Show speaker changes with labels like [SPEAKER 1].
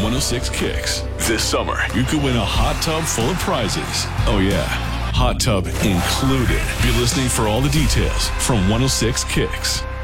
[SPEAKER 1] 106 Kicks. This summer, you could win a hot tub full of prizes. Oh yeah, hot tub included. Be listening for all the details from 106 Kicks.